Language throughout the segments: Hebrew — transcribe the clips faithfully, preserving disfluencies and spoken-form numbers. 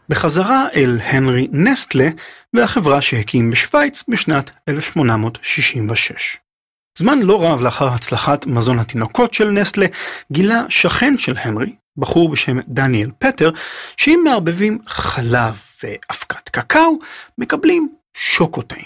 בחזרה אל הנרי נסטלה והחברה שהקים בשוויץ בשנת אלף שמונה מאות שישים ושש. זמן לא רב לאחר הצלחת מזון התינוקות של נסטלה, גילה שכן של הנרי, בחור בשם דניאל פטר, שאם מערבבים חלב ואבקת קקאו, מקבלים שוקו טעים.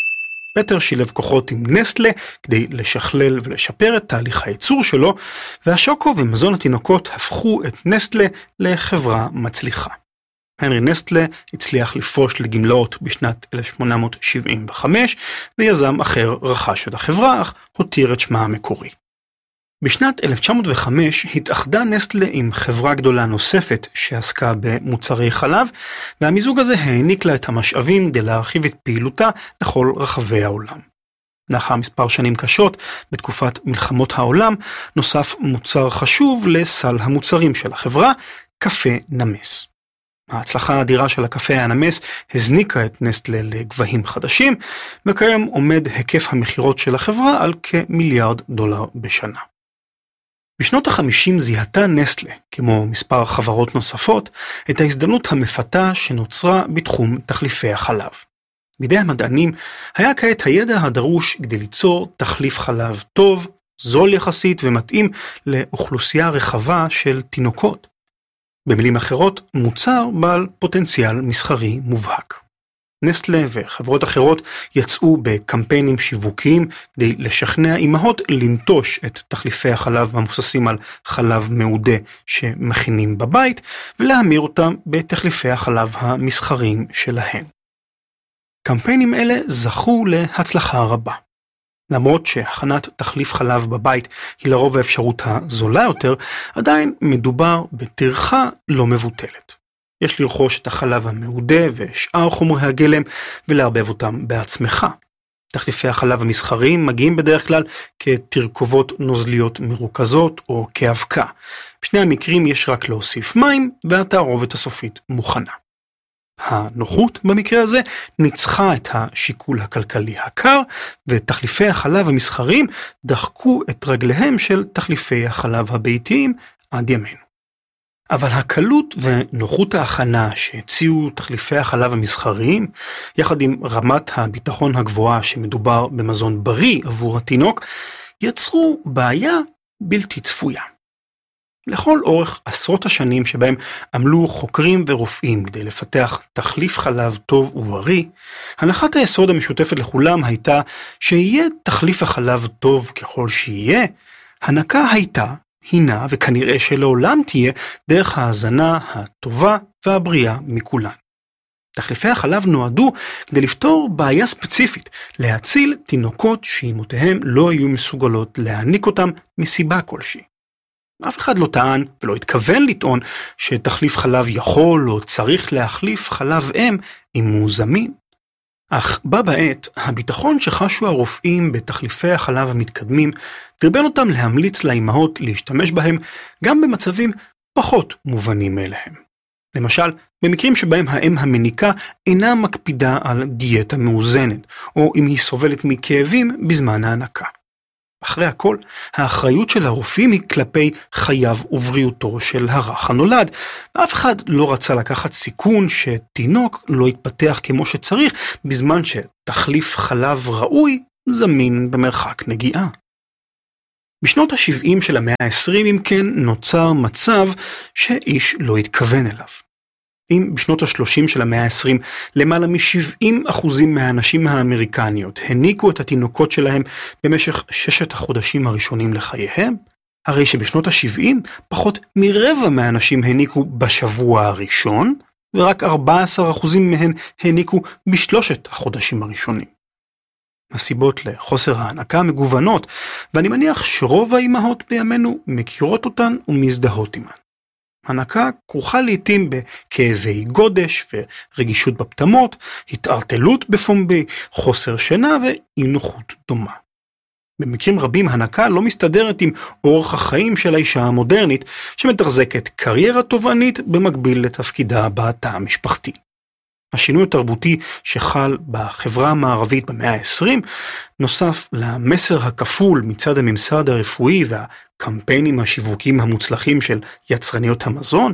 פטר שילב כוחות עם נסטלה כדי לשכלל ולשפר את תהליך הייצור שלו, והשוקו ומזון התינוקות הפכו את נסטלה לחברה מצליחה. הנרי נסטלה הצליח לפרוש לגמלאות בשנת אלף שמונה מאות שבעים וחמש, ויזם אחר רכש את החברה, אך הותיר את שמה המקורי. בשנת אלף תשע מאות וחמש התאחדה נסטלה עם חברה גדולה נוספת שעסקה במוצרי חלב, והמיזוג הזה העניק לה את המשאבים כדי להרחיב את פעילותה לכל רחבי העולם. לאחר מספר שנים קשות, בתקופת מלחמות העולם, נוסף מוצר חשוב לסל המוצרים של החברה, קפה נמס. ההצלחה האדירה של הקפה הנמס הזניקה את נסטלה לגבהים חדשים, וכיום עומד היקף המחירות של החברה על כמיליארד דולר בשנה. בשנות ה-חמישים זיהתה נסטלה, כמו מספר חברות נוספות, את ההזדמנות המפתה שנוצרה בתחום תחליפי החלב. בידי המדענים היה כעת הידע הדרוש כדי ליצור תחליף חלב טוב, זול יחסית ומתאים לאוכלוסייה רחבה של תינוקות. במילים אחרות, מוצר בעל פוטנציאל מסחרי מובהק. נסטלה וחברות אחרות יצאו בקמפיינים שיווקיים כדי לשכנע אימהות לנטוש את תחליפי החלב המבוססים על חלב מעודה שמכינים בבית, ולהמיר אותם בתחליפי החלב המסחריים שלהן. קמפיינים אלה זכו להצלחה רבה. למרות שהכנת תחליף חלב בבית היא לרוב האפשרות הזולה יותר, עדיין מדובר בטרחה לא מבוטלת. יש לרכוש את החלב המעודה ושאר חומרי הגלם ולערבב אותם בעצמך. תחליפי החלב המסחריים מגיעים בדרך כלל כתרכובות נוזליות מרוכזות או כאבקה. בשני המקרים יש רק להוסיף מים והתערובת הסופית מוכנה. הנוחות במקרה הזה ניצחה את השיקול הכלכלי הקר, ותחליפי החלב המסחריים דחקו את רגליהם של תחליפי החלב הביתיים עד ימינו. אבל הקלות ונוחות ההכנה שהציעו תחליפי החלב המסחריים, יחד עם רמת הביטחון הגבוהה שמדובר במזון בריא עבור התינוק, יצרו בעיה בלתי צפויה. לכל אורך עשרות השנים שבהם עמלו חוקרים ורופאים כדי לפתח תחליף חלב טוב ובריא, הנחת היסוד המשותפת לכולם הייתה שיהיה תחליף החלב טוב ככל שיהיה, הנקה הייתה, הינה וכנראה שלעולם תהיה דרך ההזנה הטובה והבריאה מכולן. תחליפי החלב נועדו כדי לפתור בעיה ספציפית, להציל תינוקות שאימותיהם לא היו מסוגלות להעניק אותם מסיבה כלשהי. אף אחד לא טען ולא התכוון לטעון שתחליף חלב יכול או צריך להחליף חלב אם אם הוא זמין. אך בה בעת, הביטחון שחשו הרופאים בתחליפי החלב המתקדמים, דרבן אותם להמליץ לאימהות להשתמש בהם גם במצבים פחות מובנים מאליהם. למשל, במקרים שבהם האם המניקה אינה מקפידה על דיאטה מאוזנת, או אם היא סובלת מכאבים בזמן ההנקה. אחרי הכל, האחריות של הרופאים היא כלפי חייו ובריאותו של הרך הנולד. אף אחד לא רצה לקחת סיכון שתינוק לא יתפתח כמו שצריך, בזמן שתחליף חלב ראוי זמין במרחק נגיעה. בשנות ה-שבעים של המאה ה-עשרים, אם כן, נוצר מצב שאיש לא התכוון אליו. אם בשנות ה-שלושים של המאה ה-עשרים למעלה מ-שבעים אחוזים מהאנשים האמריקניות הניקו את התינוקות שלהם במשך ששת החודשים הראשונים לחייהם, הרי שבשנות ה-שבעים פחות מרבע מהאנשים הניקו בשבוע הראשון, ורק ארבעה עשר אחוזים מהן הניקו בשלושת החודשים הראשונים. הסיבות לחוסר ההנקה מגוונות, ואני מניח שרוב האימהות בימינו מכירות אותן ומזדהות עימן. הנקה כרוכה לעתים בכאבי גודש ורגישות בפטמות, התערטלות בפומבי, חוסר שינה ואי נוחות דומה. במקרים רבים הנקה לא מסתדרת עם אורח החיים של האישה המודרנית, שמתחזקת קריירה תובענית במקביל לתפקידה בתא המשפחתי. השינוי התרבותי שחל בחברה המערבית במאה ה-עשרים, נוסף למסר הכפול מצד הממסד הרפואי והקמפיינים השיווקיים המוצלחים של יצרניות המזון,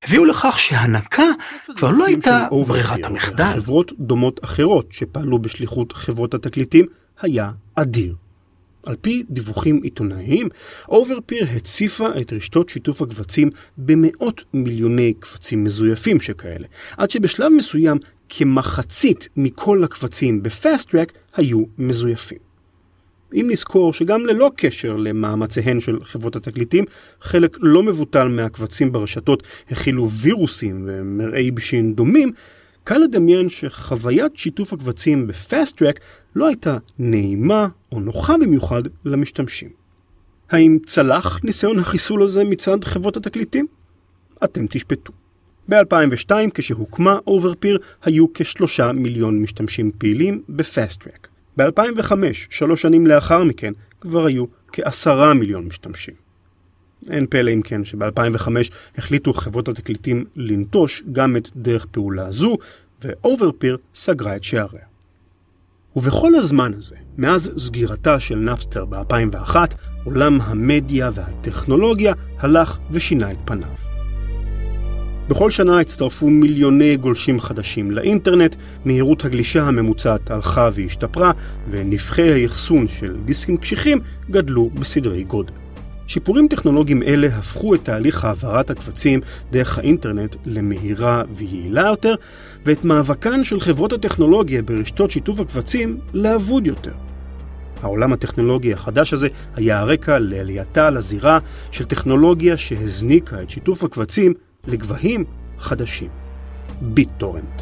הביאו לכך שהנקה כבר לא הייתה ברירת המחדל. חברות דומות אחרות שפעלו בשליחות חברות התקליטים היה אדיר. על פי דיווחים עיתונאיים, אוברפיר הציפה את רשתות שיתוף הקבצים במאות מיליוני קבצים מזויפים שכאלה, עד שבשלב מסוים כמחצית מכל הקבצים בפאסט טרק היו מזויפים. אם נזכור שגם ללא קשר למאמציהן של חברות התקליטים, חלק לא מבוטל מהקבצים ברשתות הכילו וירוסים ומרעי בשין דומים, קל לדמיין שחוויית שיתוף הקבצים בפאסט טרק לא הייתה נעימה או נוחה במיוחד למשתמשים. האם צלח ניסיון החיסול הזה מצד חברות התקליטים? אתם תשפטו. ב-אלפיים ושתיים, כשהוקמה אוברפיר, היו כשלושה מיליון משתמשים פעילים בפאסט טרק. ב-אלפיים וחמש, שלוש שנים לאחר מכן, כבר היו כעשרה מיליון משתמשים. אין פלא אם כן שב-אלפיים וחמש החליטו חברות התקליטים לנטוש גם את דרך פעולה זו, ואוברפיר סגרה את שעריה. ובכל הזמן הזה, מאז סגירתה של נאפסטר ב-אלפיים ואחת, עולם המדיה והטכנולוגיה הלך ושינה את פניו. בכל שנה הצטרפו מיליוני גולשים חדשים לאינטרנט, מהירות הגלישה הממוצעת הלכה והשתפרה, ונפחי היחסון של דיסקים קשיחים גדלו בסדרי גודל. שיפורים טכנולוגיים אלה הפכו את תהליך העברת הקבצים דרך האינטרנט למהירה ויעילה יותר, ואת מאבקן של חברות הטכנולוגיה ברשתות שיתוף הקבצים לאבוד יותר. העולם הטכנולוגי החדש הזה היה הרקע לעלייתה לזירה של טכנולוגיה שהזניקה את שיתוף הקבצים לגבהים חדשים. ביטטורנט.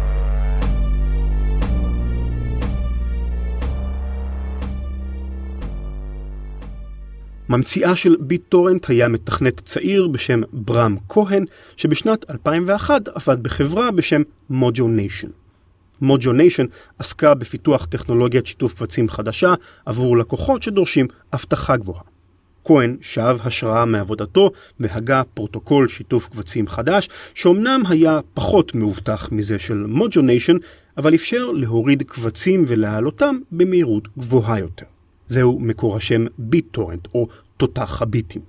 ממציאה של ביטטורנט היה מתכנת צעיר בשם ברם כהן, שבשנת אלפיים ואחת עבד בחברה בשם מוג'ו ניישן. מוג'ו ניישן עסקה בפיתוח טכנולוגיית שיתוף קבצים חדשה עבור לקוחות שדורשים הבטחה גבוהה. כהן שאב השראה מעבודתו והגה פרוטוקול שיתוף קבצים חדש, שאומנם היה פחות מאובטח מזה של מוג'ו ניישן, אבל אפשר להוריד קבצים ולהעלותם במהירות גבוהה יותר. זהו מקור השם ביטטורנט או תותח הביטים.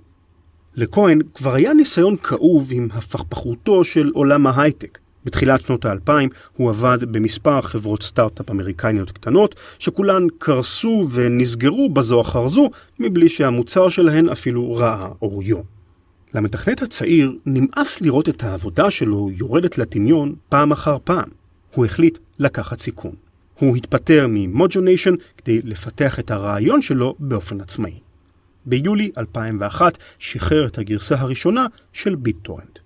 לכהן כבר היה ניסיון כאוב עם הפכפכותו של עולם ההייטק. בתחילת שנות האלפיים הוא עבד במספר חברות סטארט-אפ אמריקניות קטנות, שכולן קרסו ונסגרו בזו אחר זו, מבלי שהמוצר שלהן אפילו ראה אור יום. למתכנת הצעיר נמאס לראות את העבודה שלו יורדת לטמיון פעם אחר פעם. הוא החליט לקחת סיכון. הוא התפטר ממוג'ו ניישן כדי לפתח את הרעיון שלו באופן עצמאי. ביולי אלפיים ואחת שחרר את הגרסה הראשונה של ביטטורנט.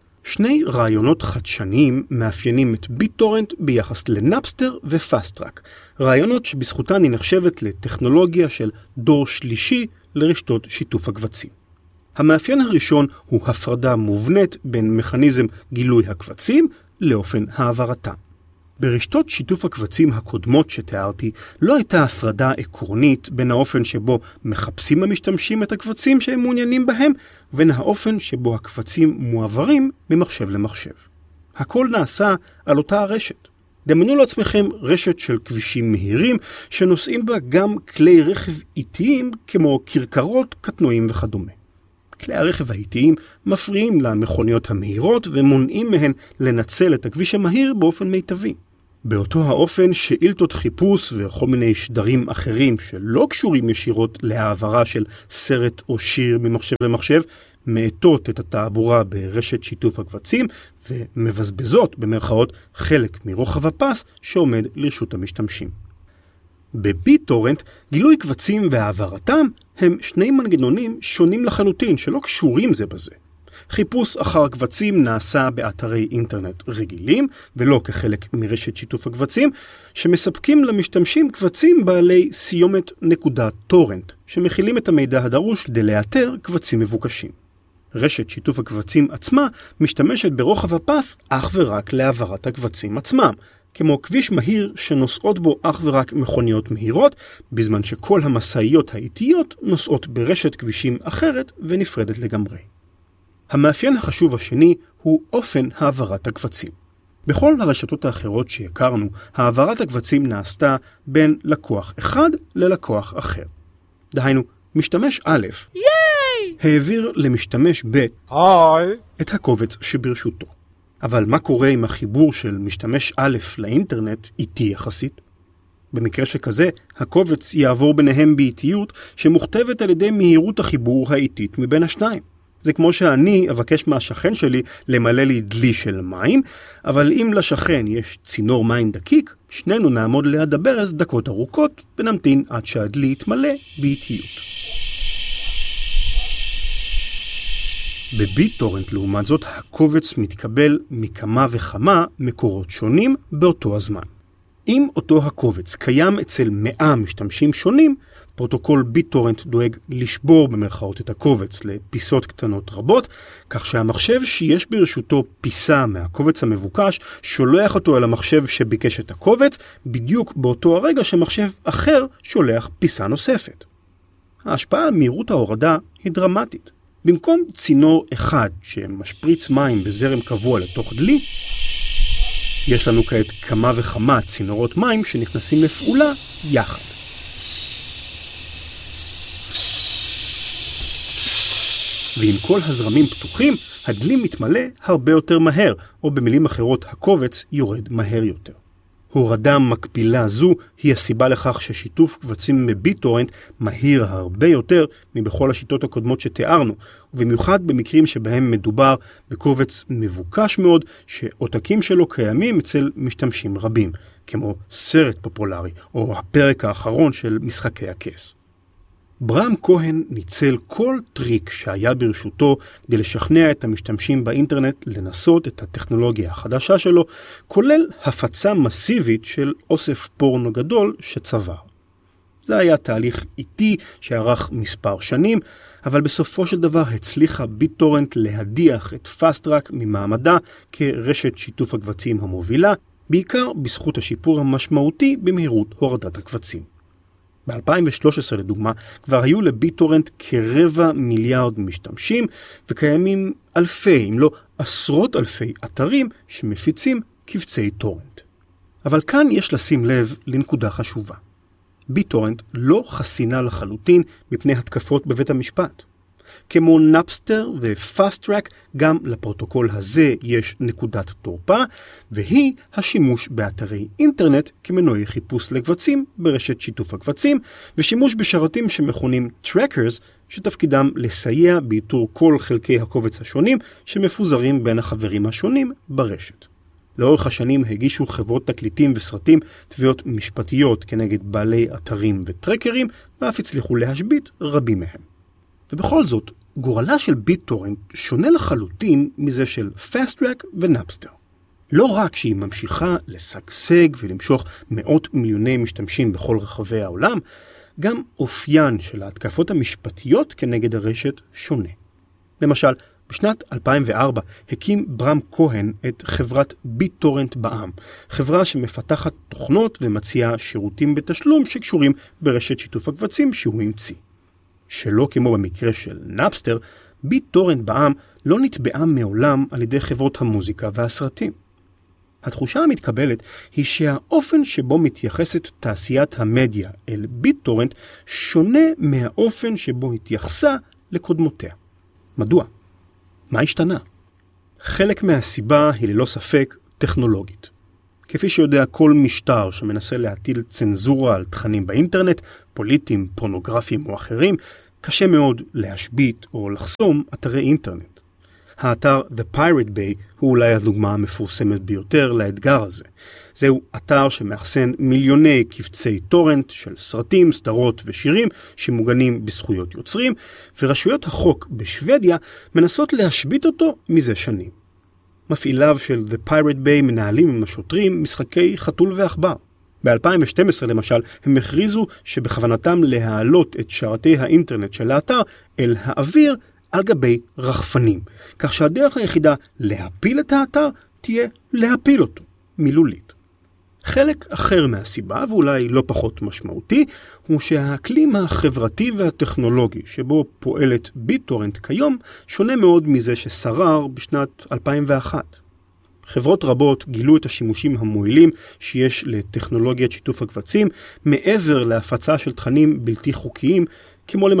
שני רעיונות חדשניים מאפיינים את ביטטורנט ביחס לנאפסטר ופאסט טרק, רעיונות שבזכותן היא נחשבת לטכנולוגיה של דור שלישי לרשתות שיתוף הקבצים. המאפיין הראשון הוא הפרדה מובנית בין מכניזם גילוי הקבצים לאופן העברתם. ברשתות שיתוף הקבצים הקודמות שתיארתי לא הייתה הפרדה עקרונית בין האופן שבו מחפשים המשתמשים את הקבצים שהם מעוניינים בהם, ובין האופן שבו הקבצים מועברים ממחשב למחשב. הכל נעשה על אותה הרשת. דמיינו לעצמכם רשת של כבישים מהירים שנוסעים בה גם כלי רכב איטיים כמו כרכרות, קטנועים וכדומה. כלי הרכב האיטיים מפריעים למכוניות המהירות ומונעים מהן לנצל את הכביש המהיר באופן מיטבי. באותו האופן שאילתות חיפוש וכל מיני שדרים אחרים שלא קשורים ישירות להעברה של סרט או שיר ממחשב למחשב, מעטות את התעבורה ברשת שיתוף הקבצים ומבזבזות במרכאות חלק מרוחב הפס שעומד לרשות המשתמשים. בביטטורנט גילוי קבצים והעברתם הם שני מנגנונים שונים לחלוטין שלא קשורים זה בזה. חיפוש אחר קבצים נעשה באתרי אינטרנט רגילים, ולא כחלק מרשת שיתוף הקבצים, שמספקים למשתמשים קבצים בעלי סיומת נקודה טורנט, שמכילים את המידע הדרוש כדי לאתר קבצים מבוקשים. רשת שיתוף הקבצים עצמה משתמשת ברוחב הפס אך ורק להעברת הקבצים עצמם, כמו כביש מהיר שנוסעות בו אך ורק מכוניות מהירות, בזמן שכל המשאיות האיטיות נוסעות ברשת כבישים אחרת ונפרדת לגמרי. המאפיין החשוב השני הוא אופן העברת הקבצים. בכל הרשתות האחרות שהכרנו, העברת הקבצים נעשתה בין לקוח אחד ללקוח אחר. דהיינו, משתמש א', ייי! העביר למשתמש ב' היי. את הקובץ שברשותו. אבל מה קורה אם החיבור של משתמש א' לאינטרנט איטי יחסית? במקרה שכזה, הקובץ יעבור ביניהם באיטיות שמוכתבת על ידי מהירות החיבור האיטית מבין השניים. זה כמו שאני אבקש מהשכן שלי למלא לי דלי של מים, אבל אם לשכן יש צינור מים דקיק, שנינו נעמוד ליד הברז דקות ארוכות ונמתין עד שהדלי יתמלא באיטיות. בביטורנט לעומת זאת, הקובץ מתקבל מכמה וכמה מקורות שונים באותו הזמן. אם אותו הקובץ קיים אצל מאה משתמשים שונים, פרוטוקול ביטורנט דואג לשבור במרכאות את הקובץ לפיסות קטנות רבות, כך שהמחשב שיש ברשותו פיסה מהקובץ המבוקש, שולח אותו אל המחשב שביקש את הקובץ, בדיוק באותו הרגע שמחשב אחר שולח פיסה נוספת. ההשפעה על מהירות ההורדה היא דרמטית. במקום צינור אחד שמשפריץ מים בזרם קבוע לתוך דלי, יש לנו כעת כמה וכמה צינורות מים שנכנסים לפעולה יחד. ואם כל הזרמים פתוחים, הדלי מתמלא הרבה יותר מהר, או במילים אחרות, הקובץ יורד מהר יותר. הורדה מקבילה זו היא הסיבה לכך ששיתוף קבצים בביטורנט מהיר הרבה יותר מבכל השיטות הקודמות שתיארנו, ובמיוחד במקרים שבהם מדובר בקובץ מבוקש מאוד שעותקים שלו קיימים אצל משתמשים רבים, כמו סרט פופולרי או הפרק האחרון של משחקי הכס. ברם כהן ניצל כל טריק שהיה ברשותו כדי לשכנע את המשתמשים באינטרנט לנסות את הטכנולוגיה החדשה שלו, כולל הפצה מסיבית של אוסף פורנו גדול שצבר. זה היה תהליך איטי שערך מספר שנים, אבל בסופו של דבר הצליחה ביטורנט להדיח את פאסט-טראק ממעמדה כרשת שיתוף הקבצים המובילה, בעיקר בזכות השיפור המשמעותי במהירות הורדת הקבצים. ב-אלפיים ושלוש עשרה לדוגמה, כבר היו לביטורנט כרבע מיליארד משתמשים, וקיימים אלפי, אם לא עשרות אלפי אתרים שמפיצים קבצי טורנט. אבל כאן יש לשים לב לנקודה חשובה. ביטורנט לא חסינה לחלוטין מפני התקפות בבית המשפט. כמו נאפסטר ופאסט-טראק, גם לפרוטוקול הזה יש נקודת תורפה, והיא השימוש באתרי אינטרנט כמנועי חיפוש לקבצים ברשת שיתוף הקבצים, ושימוש בשרתים שמכונים trackers, שתפקידם לסייע באיתור כל חלקי הקובץ השונים שמפוזרים בין החברים השונים ברשת. לאורך השנים הגישו חברות תקליטים וסרטים תביעות משפטיות כנגד בעלי אתרים וטרקרים, ואף הצליחו להשבית רבים מהם. ובכל זאת, גורלה של ביטורנט שונה לחלוטין מזה של פאסט-טראק ונאפסטר. לא רק שהיא ממשיכה לשגשג ולמשוך מאות מיליוני משתמשים בכל רחבי העולם, גם אופיין של ההתקפות המשפטיות כנגד הרשת שונה. למשל, בשנת אלפיים וארבע הקים ברם כהן את חברת ביטורנט בע"מ, חברה שמפתחת תוכנות ומציעה שירותים בתשלום שקשורים ברשת שיתוף הקבצים שהוא המציא. שלא כמו במקרה של נאפסטר, ביטורנט בע"מ לא נתבעה מעולם על ידי חברות המוזיקה והסרטים. התחושה המתקבלת היא שהאופן שבו מתייחסת תעשיית המדיה אל ביטורנט שונה מהאופן שבו התייחסה לקודמותיה. מדוע? מה השתנה? חלק מהסיבה היא ללא ספק טכנולוגית. כפי שיודע כל משטר שמנסה להטיל צנזורה על תכנים באינטרנט, פוליטיים, פורנוגרפיים או אחרים, קשה מאוד להשבית או לחסום אתרי אינטרנט. האתר The Pirate Bay הוא אולי הדוגמה המפורסמת ביותר לאתגר הזה. זהו אתר שמאחסן מיליוני קבצי טורנט של סרטים, סדרות ושירים שמוגנים בזכויות יוצרים, ורשויות החוק בשוודיה מנסות להשבית אותו מזה שנים. מפעיליו של The Pirate Bay מנהלים עם השוטרים משחקי חתול ועכבר. ב-אלפיים ושתים עשרה למשל הם הכריזו שבכוונתם להעלות את שרתי האינטרנט של האתר אל האוויר על גבי רחפנים, כך שהדרך היחידה להפיל את האתר תהיה להפיל אותו מילולית. חלק אחר מהסיבה, ואולי לא פחות משמעותי, הוא שהאקלים החברתי והטכנולוגי שבו פועלת ביטורנט כיום שונה מאוד מזה ששרר בשנת אלפיים ואחת. חברות רבות גילו את השימושים המועילים שיש לטכנולוגיית שיתוף הקבצים מעבר להפצה של תכנים בלתי חוקיים, כמו למשל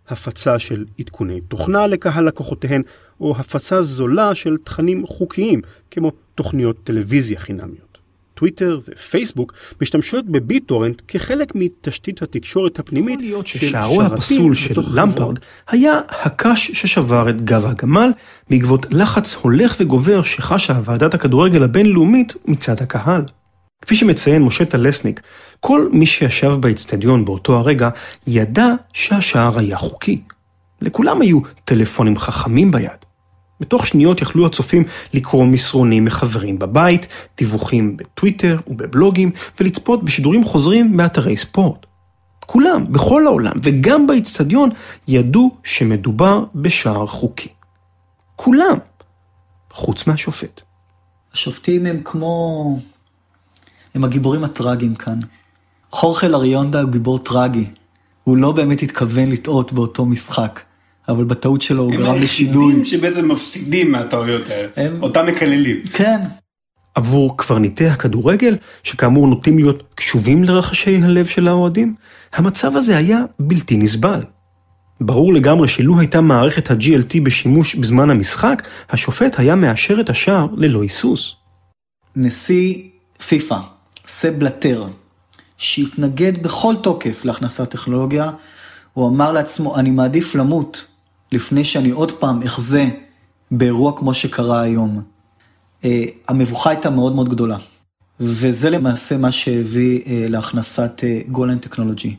הפצה של עדכוני תוכנה לקהל לקוחותיהן, או הפצה זולה של תכנים חוקיים, כמו תוכניות טלוויזיה חינמיות. טוויטר ופייסבוק משתמשות בביטורנט כחלק מתשתית התקשורת הפנימית של שרתים. ששערו הפסול של למפרד היה הקש ששבר את גב הגמל בעקבות לחץ הולך וגובר שחשה ועדת הכדורגל הבינלאומית מצד הקהל. כפי שמציין משה טלסניק, כל מי שישב באצטדיון באותו הרגע ידע שהשער היה חוקי. לכולם היו טלפונים חכמים ביד. בתוך שניות יכלו הצופים לקרוא מסרונים מחברים בבית, דיווחים בטוויטר ובבלוגים, ולצפות בשידורים חוזרים באתרי ספורט. כולם, בכל העולם וגם באצטדיון, ידעו שמדובר בשער חוקי. כולם, חוץ מהשופט. השופטים הם כמו... הם הגיבורים הטרגיים כאן. חורחה לריונדה הוא גיבור טרגי. הוא לא באמת התכוון לטעות באותו משחק. אבל בטעות שלו הוא גרם לשינוי. הם היחידים שבעצם מפסידים מהטעויות האלה. הם... אותם מקללים. כן. עבור קברניטי הכדורגל, שכאמור נוטים להיות קשובים לרחשי הלב של האוהדים, המצב הזה היה בלתי נסבל. ברור לגמרי שלו הייתה מערכת ה-ג'י אל טי בשימוש בזמן המשחק, השופט היה מאשר את השער ללא היסוס. נשיא פיפה, סב בלטר, שהתנגד בכל תוקף להכנסת טכנולוגיה, הוא אמר לעצמו, אני מעדיף למות לפני שאני עוד פעם אחזה באירוע כמו שקרה היום. המבוכה הייתה מאוד מאוד גדולה, וזה למעשה מה שהביא להכנסת גולן טכנולוגי.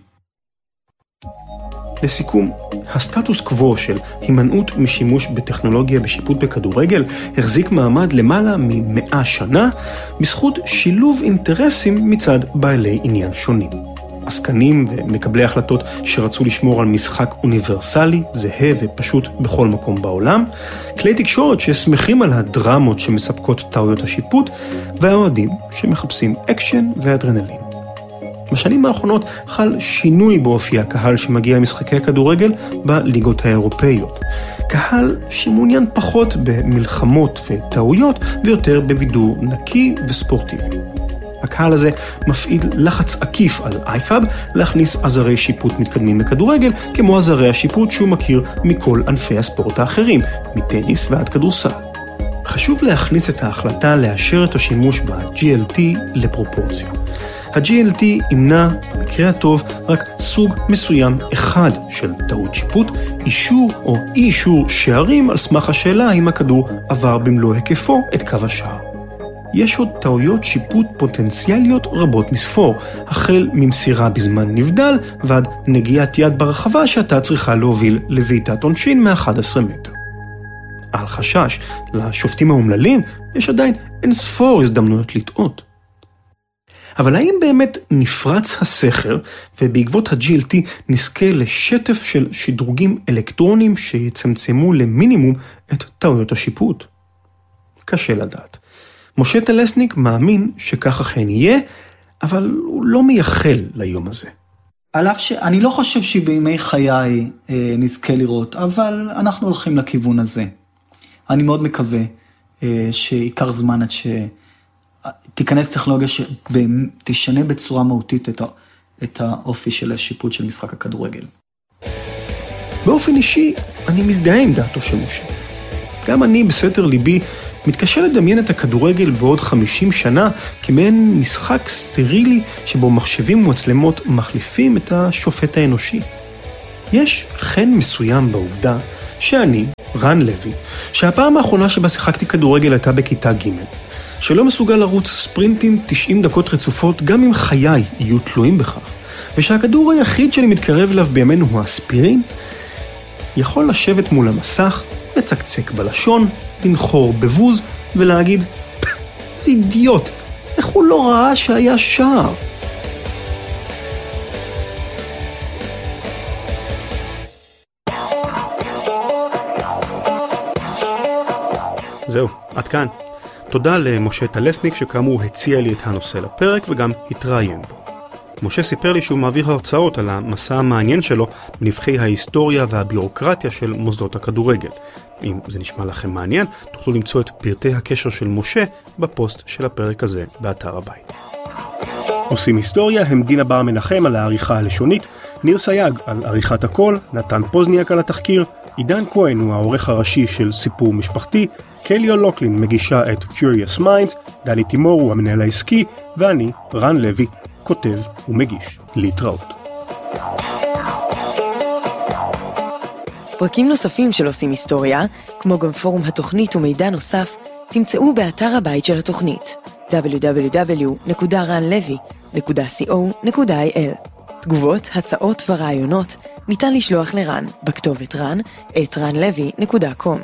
לסיכום, הסטטוס קוו של הימנעות משימוש בטכנולוגיה בשיפוט בכדורגל החזיק מעמד למעלה ממאה שנה, בזכות שילוב אינטרסים מצד בעלי עניין שונים. עסקנים ומקבלי החלטות שרצו לשמור על משחק אוניברסלי, זהה ופשוט בכל מקום בעולם, כלי תקשורת ששמחים על הדרמות שמספקות טעויות השיפוט, והאוהדים שמחפשים אקשן ואדרנלין. בשנים האחרונות חל שינוי באופי הקהל שמגיע למשחקי הכדורגל בליגות האירופאיות. קהל שמעוניין פחות במלחמות וטעויות ויותר בבידור נקי וספורטיבי. הקהל הזה מפעיל לחץ עקיף על אייפאב להכניס עזרי שיפוט מתקדמים לכדורגל, כמו עזרי השיפוט שהוא מכיר מכל ענפי הספורט האחרים, מטניס ועד כדורסל. חשוב להכניס את ההחלטה לאשר את השימוש ב-ג'י אל טי לפרופורציה. ה-ג'י אל טי ימנע, במקרה הטוב, רק סוג מסוים אחד של טעות שיפוט, אישור או אי אישור שערים על סמך השאלה אם הכדור עבר במלוא היקפו את קו השער. יש עוד טעויות שיפוט פוטנציאליות רבות מספור, החל ממסירה בזמן נבדל ועד נגיעת יד ברחבה שאתה צריכה להוביל לביתת עונשין מ-אחד עשר מטר. על חשש לשופטים האומללים יש עדיין אין ספור הזדמנויות לטעות. אבל האם באמת נפרץ הסכר ובעקבות ה-ג'י אל טי נזכה לשטף של שדרוגים אלקטרונים שיצמצמו למינימום את טעויות השיפוט? קשה לדעת. משה טלסניק מאמין שכך אכן יהיה, אבל הוא לא מייחל ליום הזה. על אף שאני לא חושב שבימי חיי אה, נזכה לראות, אבל אנחנו הולכים לכיוון הזה. אני מאוד מקווה אה, שיקר זמן עד שתיכנס טכנולוגיה שתשנה בצורה מהותית את, ה, את האופי של השיפוט של משחק הכדורגל. באופן אישי, אני מזדהה עם דעתו של משה. גם אני בסתר ליבי מתקשה לדמיין את הכדורגל בעוד חמישים שנה כמעין משחק סטרילי שבו מחשבים ומצלמות מחליפים את השופט האנושי. יש חן מסוים בעובדה שאני, רן לוי, שהפעם האחרונה שבה שיחקתי כדורגל הייתה בכיתה ג', שלא מסוגל לרוץ ספרינטים תשעים דקות רצופות גם אם חיי יהיו תלויים בכך, ושהכדור היחיד שאני מתקרב אליו בימינו הוא אספירין, יכול לשבת מול המסך, לצקצק בלשון, לנחור בבוז ולהגיד, זה אידיוט, איך הוא לא ראה שהיה שער? זהו, עד כאן. תודה למשה טלסניק שכאמור הציע לי את הנושא לפרק וגם התראיין בו. משה סיפר לי שהוא מעביר הרצאות על המסע המעניין שלו בנבחי ההיסטוריה והבירוקרטיה של מוסדות הכדורגל. אם זה נשמע לכם מעניין, תוכלו למצוא את פרטי הקשר של משה בפוסט של הפרק הזה באתר הבית. עושים היסטוריה הם דינה בר מנחם על העריכה הלשונית, ניר סייג על עריכת הקול, נתן פוזניאק על התחקיר, עידן כהן הוא העורך הראשי של סיפור משפחתי, קלי אולוקלין מגישה את Curious Minds, דני תימור הוא המנהל העסקי, ואני, רן לוי, כותב ומגיש. להתראות. פרקים נוספים של עושים היסטוריה, כמו גם פורום התוכנית ומידע נוסף, תמצאו באתר הבית של התוכנית דאבליו דאבליו דאבליו נקודה רן לוי נקודה קו נקודה איי אל. תגובות, הצעות ורעיונות ניתן לשלוח לרן בכתובת רן את רן לוי נקודה קום.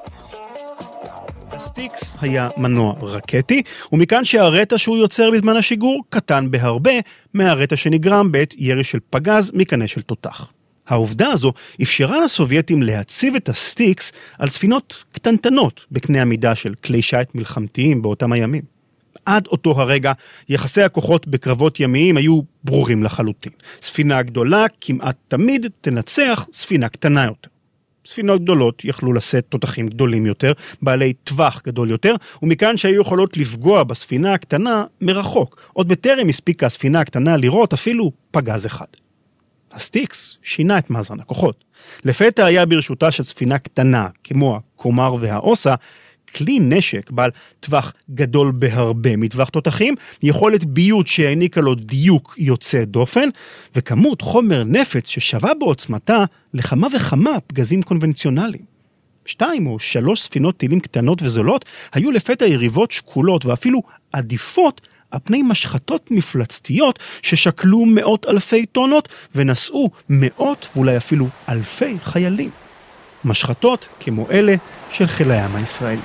הסטיקס היה מנוע רקטי, ומכאן שהרטע שהוא יוצר בזמן השיגור קטן בהרבה מהרטע שנגרם בעת ירי של פגז מקנה של תותח. העובדה הזו אפשרה לסובייטים להציב את הסטיקס על ספינות קטנטנות בקנה המידה של כלי שיט מלחמתיים באותם הימים. עד אותו הרגע יחסי הכוחות בקרבות ימיים היו ברורים לחלוטין. ספינה גדולה כמעט תמיד תנצח ספינה קטנה יותר. ספינות גדולות יכלו לשאת תותחים גדולים יותר, בעלי טווח גדול יותר, ומכאן שהיו יכולות לפגוע בספינה הקטנה מרחוק. עוד בטרם הספיקה הספינה הקטנה לראות אפילו פגז אחד. הסטיקס שינה את מאזן הכוחות. לפתע היה ברשותה של ספינה קטנה, כמו הקומר והאוסה, כלי נשק בעל טווח גדול בהרבה מטווח תותחים, יכולת ביות שהעניקה לו דיוק יוצא דופן, וכמות חומר נפץ ששווה בעוצמתה לכמה וכמה פגזים קונבנציונליים. שתיים או שלוש ספינות טילים קטנות וזולות היו לפתע יריבות שקולות ואפילו עדיפות על פני משחטות מפלצתיות ששקלו מאות אלפי טונות ונשאו מאות ואולי אפילו אלפי חיילים. משחטות כמו אלה של חיל הים הישראלי.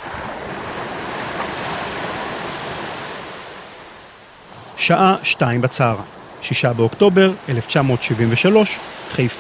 שעה שתיים בצהריים, שישה באוקטובר אלף תשע מאות שבעים ושלוש, חיפה.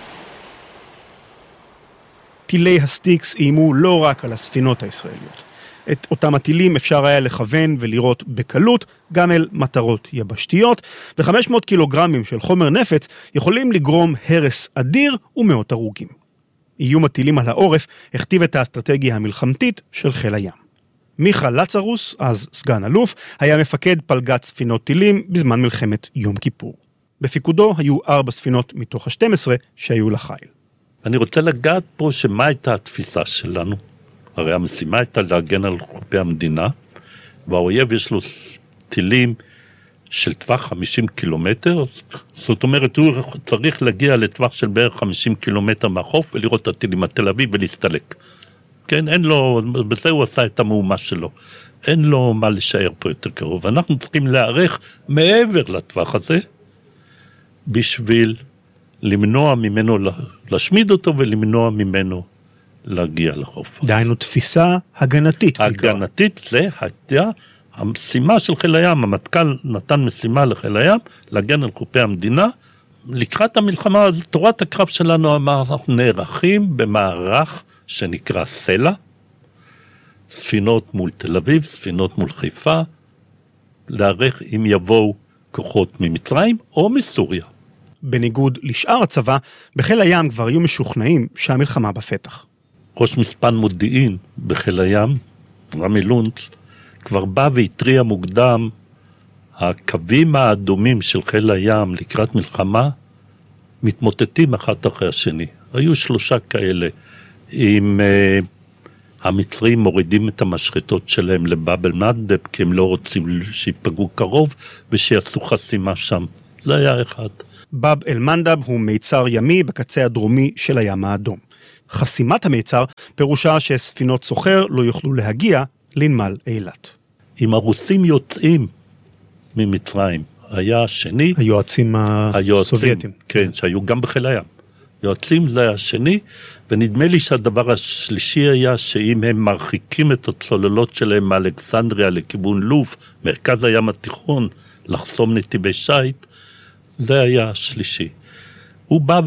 טילי הסטיקס איימו לא רק על הספינות הישראליות. את אותם הטילים אפשר היה לכוון ולראות בקלות גם אל מטרות יבשתיות, ו-חמש מאות קילוגרמים של חומר נפץ יכולים לגרום הרס אדיר ומאות הרוגים. איום הטילים על העורף הכתיב את האסטרטגיה המלחמתית של חיל הים. מיכה לצרוס, אז סגן אלוף, היה מפקד פלגת ספינות טילים בזמן מלחמת יום כיפור. בפיקודו היו ארבע ספינות מתוך ה-שתים עשרה שהיו לחיל. אני רוצה לגעת פה שמה הייתה התפיסה שלנו. הרי המשימה הייתה להגן על חופי המדינה, והאויב יש לו טילים של טווח חמישים קילומטר, זאת אומרת הוא צריך להגיע לטווח של בערך חמישים קילומטר מהחוף, ולראות את הטילים התל אביב ולהסתלק. כן, אין לו, בזה הוא עשה את המהומה שלו. אין לו מה לשאר פה יותר קרוב. אנחנו צריכים להערך מעבר לטווח הזה, בשביל למנוע ממנו, להשמיד אותו ולמנוע ממנו להגיע לחוף. דהיינו תפיסה הגנתית. הגנתית זה הייתה המשימה של חיל הים. המטכ"ל נתן משימה לחיל הים, להגן על חופי המדינה. לקראת המלחמה, תורת הקרב שלנו אמר, אנחנו נערכים במערך שנקרא סלע, ספינות מול תל אביב, ספינות מול חיפה, להערך אם יבואו כוחות ממצרים או מסוריה. בניגוד לשאר הצבא, בחיל הים כבר היו משוכנעים שהמלחמה בפתח. ראש מספן מודיעין בחיל הים, רמי לונץ, כבר בא והטריע מוקדם, הקווים האדומים של חיל הים לקראת מלחמה, מתמוטטים אחת אחרי השני. היו שלושה כאלה, אם uh, המצרים מורידים את המשחטות שלהם לבאב אל-מנדב, כי הם לא רוצים שיפגעו קרוב, ושיעשו חסימה שם. זה היה אחד. באב אל-מנדב הוא מיצר ימי בקצה הדרומי של הים האדום. חסימת המיצר פירושה שספינות סוחר לא יוכלו להגיע לנמל אילת. אם הרוסים יוצאים ממצרים, היה השני, היועצים הסובייטים. כן, שהיו גם בחיל הים. יועצים זה השני, ונדמה לי שהדבר השלישי היה שאם הם מרחיקים את הצוללות שלהם מאלכסנדריה לכיוון לוב, מרכז הים התיכון, לחסום נתיבי שייט, זה היה השלישי. הוא בא